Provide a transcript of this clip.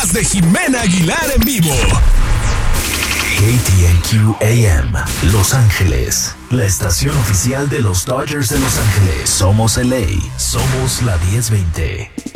De Jimena Aguilar en vivo. KTNQ AM, Los Ángeles, la estación oficial de los Dodgers de Los Ángeles. Somos LA, somos la 1020.